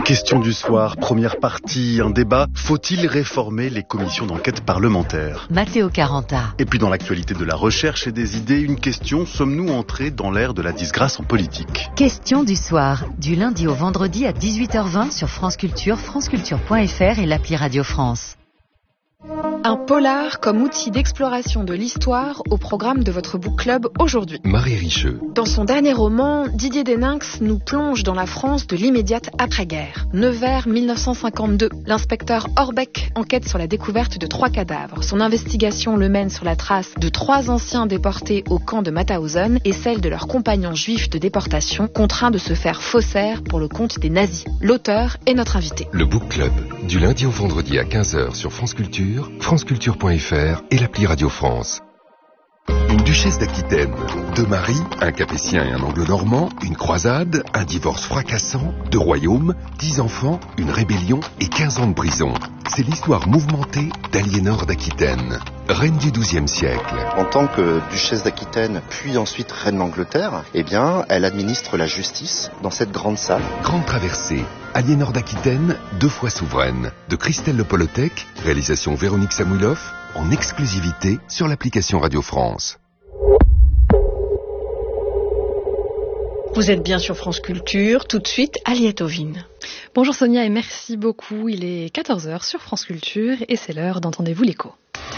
Question du soir, première partie, un débat. Faut-il réformer les commissions d'enquête parlementaires ? Matteo Caranta. Et puis dans l'actualité de la recherche et des idées, une question, sommes-nous entrés dans l'ère de la disgrâce en politique ? Question du soir, du lundi au vendredi à 18h20 sur France Culture, franceculture.fr et l'appli Radio France. Un polar comme outil d'exploration de l'histoire au programme de votre book club aujourd'hui. Marie Richeux. Dans son dernier roman, Didier Deninx nous plonge dans la France de l'immédiate après-guerre. Nevers 1952. L'inspecteur Orbeck enquête sur la découverte de 3 cadavres. Son investigation le mène sur la trace de 3 anciens déportés au camp de Mauthausen et celle de leurs compagnons juifs de déportation contraints de se faire faussaires pour le compte des nazis. L'auteur est notre invité. Le book club, du lundi au vendredi à 15h sur France Culture, franceculture.fr et l'appli Radio France. Une duchesse d'Aquitaine, 2 maris, un capétien et un anglo-normand, une croisade, un divorce fracassant, 2 royaumes, 10 enfants, une rébellion et 15 ans de prison. C'est l'histoire mouvementée d'Aliénor d'Aquitaine, reine du XIIe siècle. En tant que duchesse d'Aquitaine, puis ensuite reine d'Angleterre, elle administre la justice dans cette grande salle. Grande traversée, Aliénor d'Aquitaine, 2 fois souveraine, de Christelle Le Polotec, réalisation Véronique Samouilov, en exclusivité sur l'application Radio France. Vous êtes bien sur France Culture, tout de suite Aliette Ovine. Bonjour Sonia et merci beaucoup. Il est 14h sur France Culture et c'est l'heure d'Entendez-vous l'écho.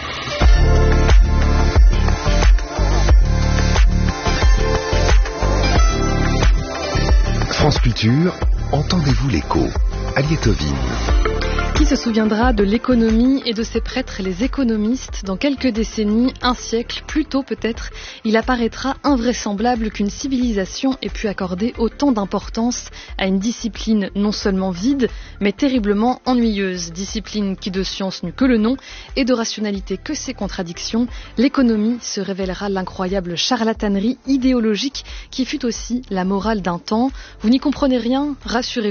France Culture, Entendez-vous l'écho, Aliette Ovine. Qui se souviendra de l'économie et de ses prêtres, les économistes, dans quelques décennies, un siècle, plus tôt peut-être, il apparaîtra invraisemblable qu'une civilisation ait pu accorder autant d'importance à une discipline non seulement vide, mais terriblement ennuyeuse. Discipline qui de science n'eut que le nom et de rationalité que ses contradictions. L'économie se révélera l'incroyable charlatanerie idéologique qui fut aussi la morale d'un temps. Vous n'y comprenez rien ? Rassurez-vous.